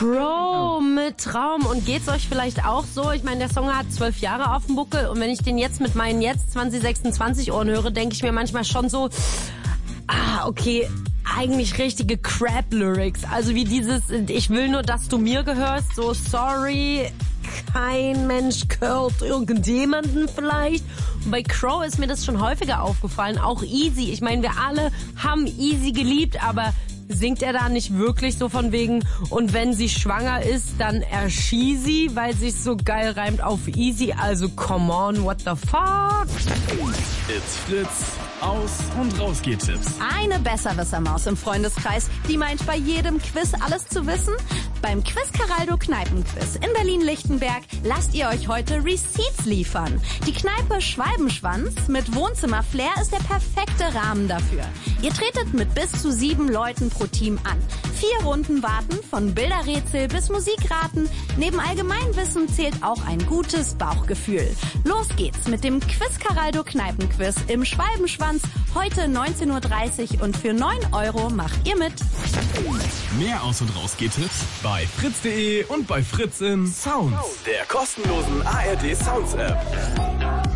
Crow mit Traum. Und geht's euch vielleicht auch so? Ich meine, der Song hat 12 Jahre auf dem Buckel und wenn ich den jetzt mit meinen jetzt 2026 Ohren höre, denke ich mir manchmal schon so, okay, eigentlich richtige Crap-Lyrics. Also wie dieses, ich will nur, dass du mir gehörst, so sorry, kein Mensch gehört irgendjemanden vielleicht. Und bei Crow ist mir das schon häufiger aufgefallen, auch Easy. Ich meine, wir alle haben Easy geliebt, aber singt er da nicht wirklich so von wegen, und wenn sie schwanger ist, dann erschieß sie, weil sich so geil reimt auf Easy. Also come on, what the fuck? It's Fritz, Aus- und Rausgeht-Tipps. Eine Besserwisser-Maus im Freundeskreis, die meint bei jedem Quiz alles zu wissen. Beim Quiz-Caraldo Kneipenquiz in Berlin-Lichtenberg lasst ihr euch heute Receipts liefern. Die Kneipe Schwalbenschwanz mit Wohnzimmer-Flair ist der perfekte Rahmen dafür. Ihr tretet mit bis zu 7 Leuten pro Team an. 4 Runden warten, von Bilderrätsel bis Musikraten. Neben Allgemeinwissen zählt auch ein gutes Bauchgefühl. Los geht's mit dem Quiz-Caraldo Kneipenquiz im Schwalbenschwanz. Heute 19.30 Uhr und für 9 € macht ihr mit. Mehr Aus- und Rausgeht-Tipps bei fritz.de und bei Fritz in Sounds, der kostenlosen ARD Sounds App.